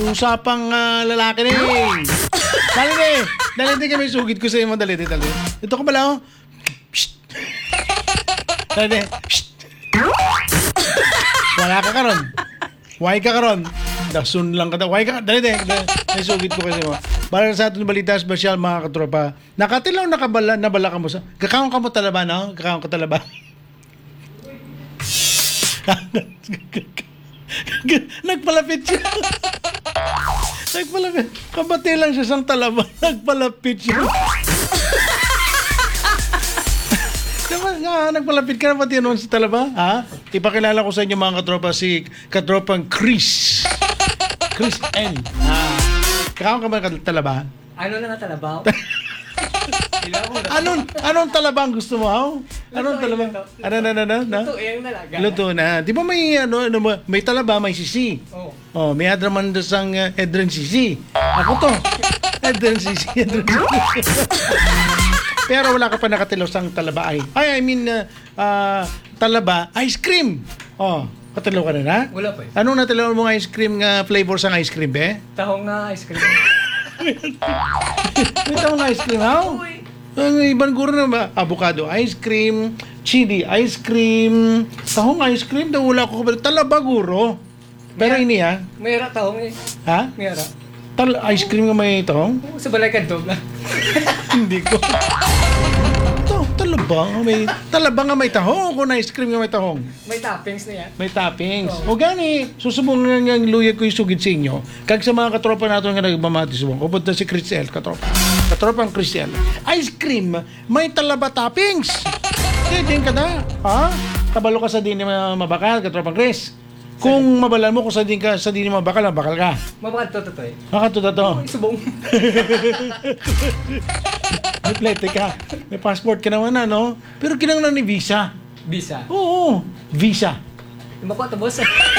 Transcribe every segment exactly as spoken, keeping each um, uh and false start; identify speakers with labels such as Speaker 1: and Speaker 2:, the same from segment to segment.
Speaker 1: usapang ah, lalaki na eh. Dali na eh. Dali din kami sugid ko sa iyo. Dali din, dali. Ito ka pala oh. Psst. Dali din. Psst. Wala ka karon. Why ka karon? Dasun lang ka daw. Why ka? Dali din. May sugid ko kasi mo. Para sa ating balita special mga katropa. Nakatilaw nakabala nabala ka mo sa. Gakaon ka mo talaba no? Gakaon ka talaba. Nagpalapit siya. Nagpalapit. Kabati lang siya sang talaba. Nagpalapit siya. Diba nga, nagpalapit ka na pati noon sa talaba? Ha? Ipakilala ko sa inyo mga katropa si katropang Chris. Chris N. Ah. Kakaon ka ba ng talaba?
Speaker 2: Ano na nga talabaw?
Speaker 1: Anong anong talaba ang gusto mo? How? Anong
Speaker 2: Lutuin
Speaker 1: talaba?
Speaker 2: na to.
Speaker 1: Ano na na na? na?
Speaker 2: Ito, yung nalaga.
Speaker 1: Luto na. Di ba may ano, ano ba? May talaba, may sisi.
Speaker 2: Oo.
Speaker 1: Oh, may adraman doon sang uh, Edren Sisi. Ako to. Edren Sisi. Edren Sisi. Pero wala ka pa nakatilaw sang talaba ay. Ay, I mean, uh, uh, talaba, ice cream. Oh, katilaw ka na na?
Speaker 2: Wala pa eh.
Speaker 1: Anong natilaw mo ice cream nga flavor sang ice cream, be?
Speaker 2: Tahong na ice cream.
Speaker 1: May tawang ice cream, how?
Speaker 2: Uy.
Speaker 1: Ang ibang guro na ba? Avocado ice cream, chili ice cream, tahong ice cream, daw wala ko kabalik. Talaba guro. Pero
Speaker 2: Yeah.
Speaker 1: ini ha?
Speaker 2: Mayra tahong eh.
Speaker 1: Ha?
Speaker 2: Mayra.
Speaker 1: Tal ice cream nga may tahong?
Speaker 2: Oo, sa balay kadtog na.
Speaker 1: Hindi ko. Ito, talaba nga may, talaba nga may tahong kung ice cream nga may tahong.
Speaker 2: May toppings na yan.
Speaker 1: May toppings.
Speaker 2: Oo.
Speaker 1: O gani, susubong nga nga luya ko yung sugid sa inyo. Kag sa mga katropa natin nga nagmamati subong. Kupunta si Crisel, katropa. Katropang Crisel. Ice cream, may talaba toppings. Hindi, din ka na. Ha? Tabalo ka sa din na mabakal, katropang Chris. Kung mabalan mo, kung sa din ka, sa din mabakal, mabakal ka.
Speaker 2: Mabakad to, to, to eh.
Speaker 1: Nakatuta to.
Speaker 2: Uy, subong.
Speaker 1: May plete ka. May passport ka naman na, no? Pero kinanglan ni visa.
Speaker 2: Bisa.
Speaker 1: Oo, visa.
Speaker 2: Yung bako to, boss.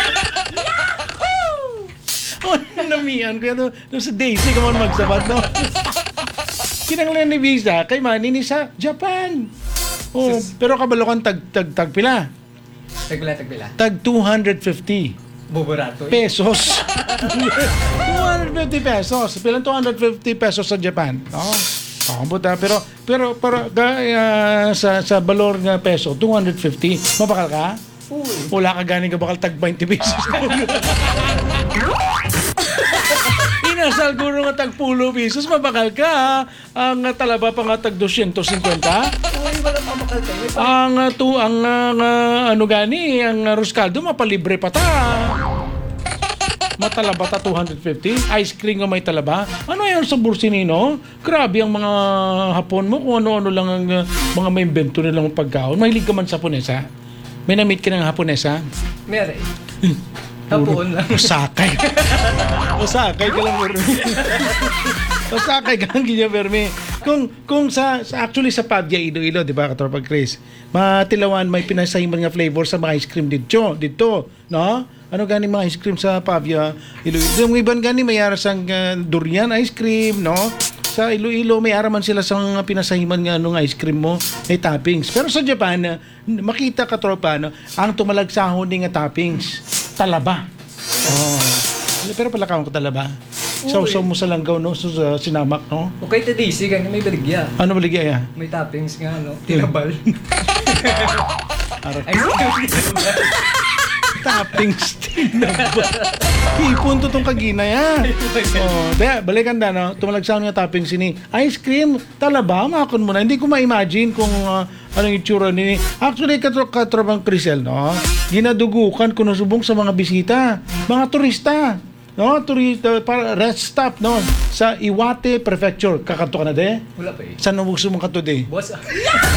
Speaker 1: Oh, namian ko yan. No, sa Daisy ka man magsabat, no? Kinanglan ni visa kay Manny ni sa Japan. Oh,
Speaker 2: Sus.
Speaker 1: pero kabalokan tag tag tag pila.
Speaker 2: Tagbila, tagbila.
Speaker 1: Tag two hundred fifty
Speaker 2: Buburato eh.
Speaker 1: pesos. two hundred fifty pesos. Pilang two hundred fifty pesos sa Japan. Oh. Oh, buta pero pero para uh, sa sa balor nga peso two hundred fifty. Mabakal ka?
Speaker 2: Uy.
Speaker 1: Wala ka ganing ka bakal tag twenty pesos. Inasal guro nga tag pulo pesos, mabakal ka ha. Ang uh, talaba pa nga tag two hundred fifty.
Speaker 2: Uy, wala pa makal tayo. May pa-
Speaker 1: Ang uh, tu ang uh, nga- ano gani, ang uh, Ruscaldo mapalibre pa ta. Matalaba ta two hundred fifty. Ice cream nga may talaba. Ano yan sa Bursinino? Grabe ang mga Hapon mo kung ano-ano lang ang uh, mga may invento nilang pagkaon. Mahilig ka man sa Haponesa? May na-meet ka ng Haponesa?
Speaker 2: Mayra eh. Tapuon lang.
Speaker 1: Osakay. Osakay ka lang, Berme. Osakay ka lang, ganyan, Berme. Kung, kung sa, sa, actually sa Pavia, Iloilo, di ba, Katropag Chris? Matilawan, may pinasahiman nga flavor sa mga ice cream dito, dito, no? Ano gani mga ice cream sa Pavia, Iloilo? Yung ibang gani, may aras ang uh, durian ice cream, no? Sa Iloilo, may araman sila sa mga pinasahiman nga nung ice cream mo, may toppings. Pero sa Japan, uh, makita ka tropa, no? Ang tumalagsahon ni nga toppings, talaba. Oh. Pero pala ka talaba. Sausaw mo sa langgaw, no? So, sa sinamak, no?
Speaker 2: Okay, ta Daisy, ganyan may baligya.
Speaker 1: Ano baligay, ah?
Speaker 2: May toppings nga, no? Tinabal.
Speaker 1: Arap.
Speaker 2: Ice cream tinabal.
Speaker 1: Toppings, tinaba. Ipon to tong kaginay, ah. Oh, daya, balikan da, no? Tumalagsahon nga toppings ini. Ice cream, talaba, makon mo na. Hindi ko ma-imagine kung uh, anong itsura nini. Actually, katro katrobang Crisel, no? Ginadugukan kung nasubong sa mga bisita, mga turista. No, turista para rest stop no sa Iwate Prefecture. Kakanto ka na de?
Speaker 2: Wala pa eh.
Speaker 1: Saan mo gusto mong kanto de?
Speaker 2: Boss, ah.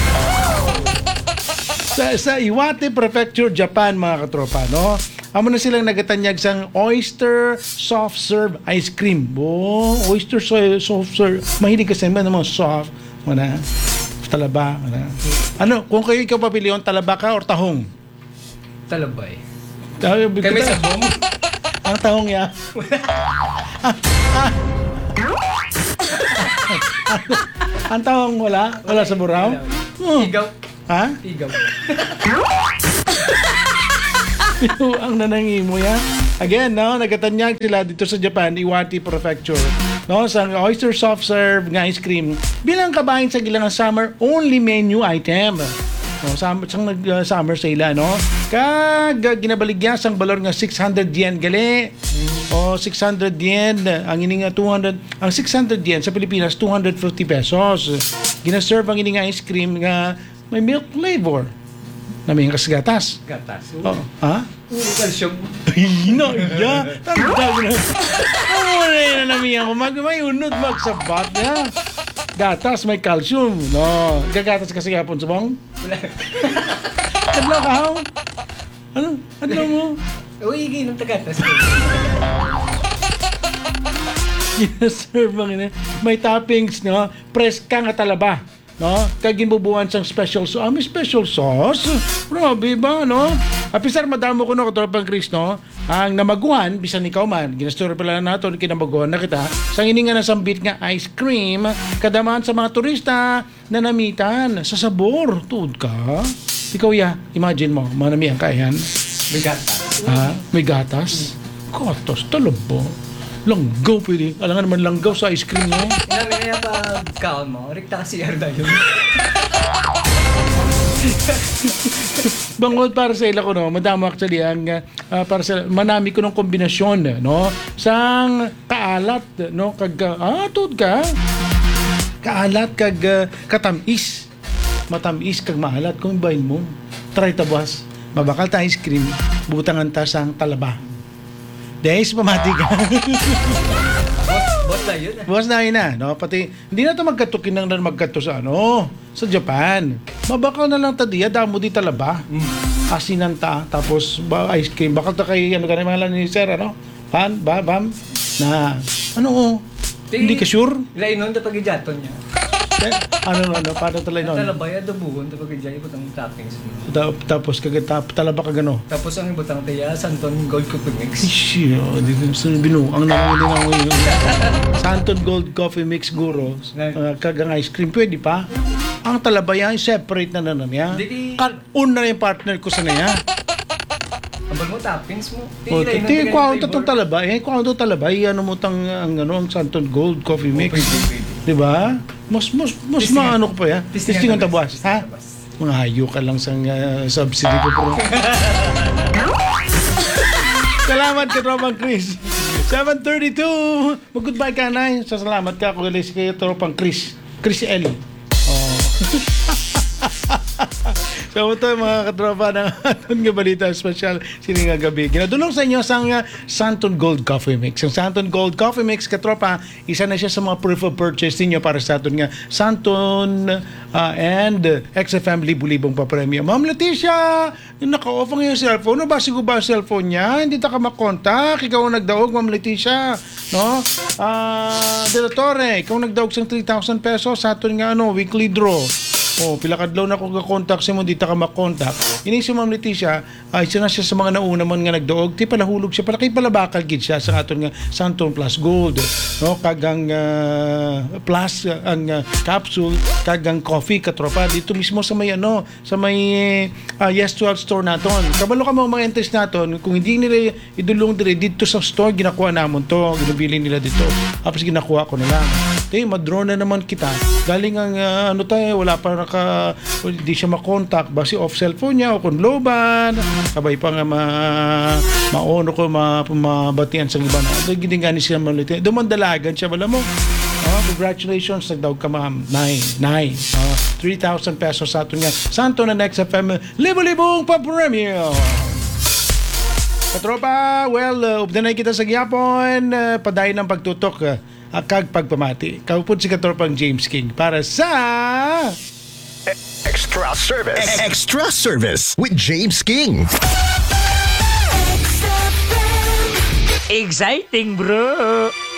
Speaker 1: Sa sa Iwate Prefecture, Japan mga katropa, no? Amo na silang nagatanyag sang oyster soft serve ice cream. Oh, oyster so- soft serve. Mahilig kasi man naman soft. Mana? Talaba, mana? Ano, kung kayo ikaw papilion, talaba ka or tahong?
Speaker 2: Talabay.
Speaker 1: Kami
Speaker 2: Kami sa bom.
Speaker 1: Ang tahong ya. Ang tahong wala? Wala sa buraw? Hmm.
Speaker 2: Igaw.
Speaker 1: Ha?
Speaker 2: Igaw.
Speaker 1: Ang nanangi mo ya? Again, no, nagatanyag sila dito sa Japan, Iwate Prefecture. No, sa oyster soft serve nga ice cream bilang kabahin sa gilangan summer only menu item. No, summer sang nag uh, summer sale no. Kag uh, ginabaligya sang balor nga six hundred yen gali. O six hundred yen ang ini nga two hundred ang six hundred yen sa Pilipinas two hundred fifty pesos. Gina-serve ang ini nga ice cream nga may milk flavor. Na may kasgatas.
Speaker 2: Gatas.
Speaker 1: Oh, ha?
Speaker 2: Uli calcium.
Speaker 1: Ay, no, ya. Tanda ko na. Ano na yun na namin ako. Mag, may unod magsabat ya. Gatas, may calcium. No. Gagatas kasi kapon sa bang?
Speaker 2: Wala.
Speaker 1: Adlaw ka, how? Ano? Adlaw mo?
Speaker 2: Uy, ginom ta gatas.
Speaker 1: Gina-serve ang ina. May toppings, no? Preska nga talaba. No? Kag ginbubuan sang special sauce. Ah, may special sauce? Grabe ba, no? Apisar, madamo ko no, katulad Chris, no? Ang namaguhan, bisan ikaw man, ginastura pala na natin, kinamaguhan na kita, sang ininga na sambit nga ice cream, kadaman sa mga turista na namitan sa sabor. Tuod ka? Ikaw ya, imagine mo, manamihan ka yan.
Speaker 2: May gatas.
Speaker 1: Ha? May gatas? Gatas, talabo. Langgaw pwede. Alam nga naman langgaw sa ice cream mo.
Speaker 2: Inamin na yung pagkaon mo, rikta kasi yarda yun.
Speaker 1: Bangod para sa ila ko no, madamo actually ang uh, para sa manami ko ng kombinasyon no sang kaalat no kag ah tud ka kaalat kag uh, katamis matamis kag maalat kung bahin mo try tabas mabakal ta ice cream butangan ta sang talaba des pamati ka.
Speaker 2: Boss, boss na yun.
Speaker 1: Bukas na yun na, no? Pati, hindi na ito magkatukin lang na magkato sa ano, sa Japan. Mabakal na lang tadiya, damo di talaba.
Speaker 2: Mm.
Speaker 1: Asinan ta, tapos ba, ice cream. Bakal ta kay, ano ganun mga ni Sir, ano? Pan, ba, bam? Na, ano oh? Hindi ka sure?
Speaker 2: Ilay nun, tapag ijaton niya.
Speaker 1: Eh, ano, ano, paano talay nun?
Speaker 2: Talabay, adobuhon, tapag ijay, ibutang toppings mo.
Speaker 1: Ta- tapos, kagat, tap, talaba ka gano.
Speaker 2: Tapos ang ibutang tiya, Santon Gold Coffee Mix.
Speaker 1: Ishi, oh, di ko sa binu. Ang nangulit ng ngayon. Santon Gold Coffee Mix Guro. Uh, kagang ice cream. Pwede pa. Ang talabaya, separate na na niya.
Speaker 2: Hindi.
Speaker 1: Cut-on na yung partner ko sa niya.
Speaker 2: Ambal mo, toppings mo.
Speaker 1: O,
Speaker 2: Ilay nun,
Speaker 1: ti,
Speaker 2: tigay
Speaker 1: kung
Speaker 2: ng
Speaker 1: ako itong
Speaker 2: flavor.
Speaker 1: talaba, eh, kung ako itong talaba, eh, ano mo tang, ang, ano, ang Santon Gold Coffee Mix.
Speaker 2: Pwede, pwede.
Speaker 1: Diba? Mas, mas, mas
Speaker 2: Testingan.
Speaker 1: maano ko pa yan.
Speaker 2: Testingan
Speaker 1: Testingan
Speaker 2: tabas.
Speaker 1: tabuas. Ha?
Speaker 2: Tabas.
Speaker 1: Mga hayo ka lang sa uh, subsidy ko. Pero... Salamat ka, Tropang Chris. seven thirty-two. Mag-goodbye ka, Nay. Sasalamat ka kung galis kayo, Tropang Chris. Chris L. Oh. So ito mga katropa ng aton nga balita special sini nga gabi. Ginadulong sa inyo sang uh, Santon Gold Coffee Mix. Ang Santon Gold Coffee Mix katropa, isa na siya sa mga proof of purchase ninyo para sa aton nga Santon uh, and X F M libo-libong pa premyo. Ma'am Leticia, yung naka-off ang iyong cellphone. No ba siguro ba ang cellphone niya? Hindi ta ka makontak. Ikaw ang nagdaog, Ma'am Leticia. No? Ah, uh, De La Torre, ikaw ang nagdaog sang three thousand pesos sa aton nga ano, weekly draw. Oh, pila kadlaw na ko ga-contact sa mo, di ta ka makontak. Ini si Ma'am Leticia, ay isa na siya sa mga nauna man nga nagdoog. Ti pala hulog siya, pala kay pala bakal gid siya sa aton nga Santon Plus Gold. No, kagang uh, plus uh, ang uh, capsule, kagang coffee katropa dito mismo sa may ano, sa may uh, Yes twelve store naton. Kabalo ka mo mga entries naton, kung hindi nila idulong dire dito sa store ginakuha namon to, ginabili nila dito. Tapos ginakuha ko na lang. Tay, ma-draw na naman kita. Galing ang uh, ano tayo, wala pa naka hindi siya makontak basi off cellphone niya o kung loban kabay pa nga ma maono ko ma, mabatian sa iba na ito ginigani siya malit dumandalagan siya wala mo oh, congratulations nagdaog ka ma'am nine nine uh, three thousand pesos sa ato nga Santon na X F M libo-libong pa-premium katropa well uh, updanay kita sa gyapon uh, padayon ng pagtutok uh, kag pagpamati kaupod si katropang James King para sa
Speaker 3: Extra service. Extra service with James King.
Speaker 4: Exciting, bro!